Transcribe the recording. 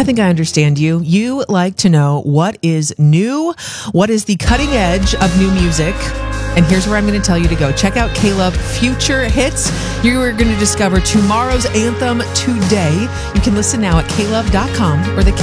think I understand you. You like to know what is new, what is the cutting edge of new music. And here's where I'm going to tell you to go. Check out K-Love Future Hits. You are going to discover tomorrow's anthem today. You can listen now at klove.com or the